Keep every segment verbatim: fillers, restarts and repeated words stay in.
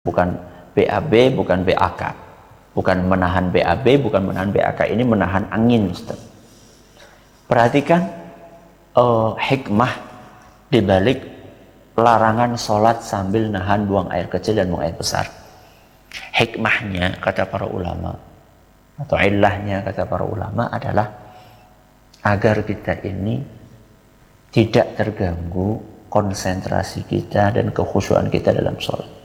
bukan B A B, bukan B A K, bukan menahan B A B, bukan menahan B A K, ini menahan angin, Ustaz. Perhatikan uh, hikmah dibalik larangan sholat sambil nahan buang air kecil dan buang air besar. Hikmahnya kata para ulama, atau illahnya kata para ulama adalah agar kita ini tidak terganggu konsentrasi kita dan kekhusyuan kita dalam sholat.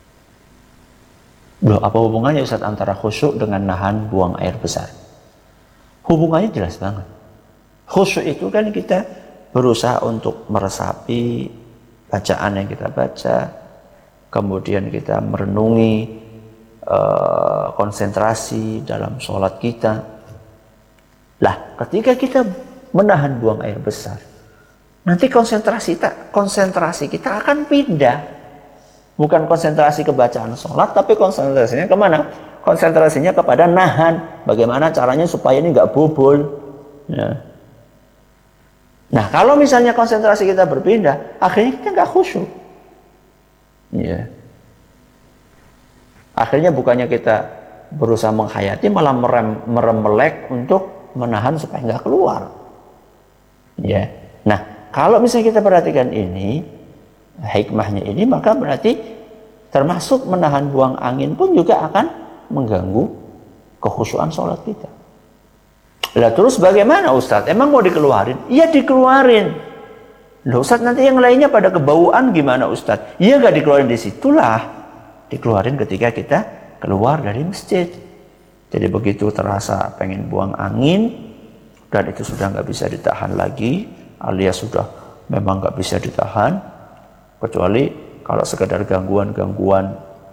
Loh, apa hubungannya Ustaz antara khusyuk dengan nahan buang air besar? Hubungannya jelas banget. Khusyuk itu kan kita berusaha untuk meresapi bacaan yang kita baca, kemudian kita merenungi uh, konsentrasi dalam sholat kita. Lah, ketika kita menahan buang air besar, nanti konsentrasi kita, konsentrasi kita akan pindah. Bukan konsentrasi ke bacaan sholat, tapi konsentrasinya kemana? Konsentrasinya kepada nahan. Bagaimana caranya supaya ini nggak bobol. Ya. Nah, kalau misalnya konsentrasi kita berpindah, akhirnya kita nggak khusyuk. Ya. Akhirnya bukannya kita berusaha menghayati, malah merem, meremelek untuk menahan supaya nggak keluar. Ya. Nah, kalau misalnya kita perhatikan ini, hikmahnya ini, maka berarti termasuk menahan buang angin pun juga akan mengganggu kekhusyuan sholat kita. Lah terus bagaimana Ustadz? Emang mau dikeluarin? Iya dikeluarin. Loh Ustadz, nanti yang lainnya pada kebauan gimana Ustadz? Iya gak dikeluarin di situlah. Dikeluarin ketika kita keluar dari masjid. Jadi begitu terasa pengen buang angin dan itu sudah nggak bisa ditahan lagi, alias sudah memang nggak bisa ditahan, kecuali kalau sekedar gangguan-gangguan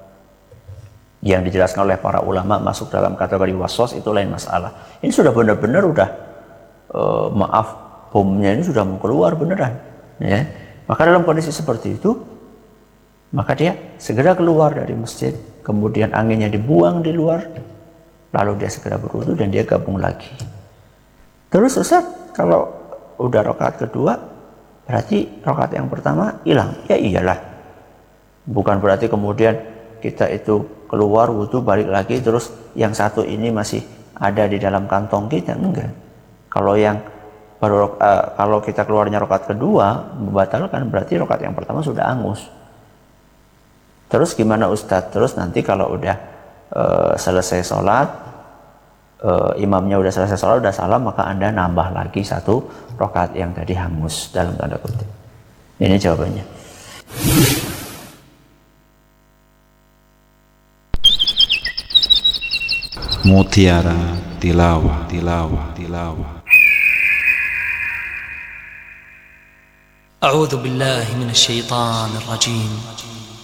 yang dijelaskan oleh para ulama masuk dalam kategori waswas, itu lain masalah. Ini sudah benar-benar udah uh, maaf bomnya ini sudah mau keluar beneran, ya. Maka dalam kondisi seperti itu, maka dia segera keluar dari masjid, kemudian anginnya dibuang di luar, lalu dia segera berwudu dan dia gabung lagi. Terus Ustaz, kalau udah rakaat kedua, berarti rakaat yang pertama hilang? Ya iyalah. Bukan berarti kemudian kita itu keluar wudu balik lagi terus yang satu ini masih ada di dalam kantong kita, enggak. Kalau yang baru uh, kalau kita keluarnya rakaat kedua membatalkan, berarti rakaat yang pertama sudah angus. Terus gimana Ustadz? Terus nanti kalau udah uh, selesai sholat, uh, imamnya udah selesai sholat, udah salam, maka Anda nambah lagi satu rakaat yang tadi hangus dalam tanda kutip. Ini jawabannya. Mutiara Tilawah, Tilawah, Tilawah. A'udzu billahi minasy syaithanir rajim.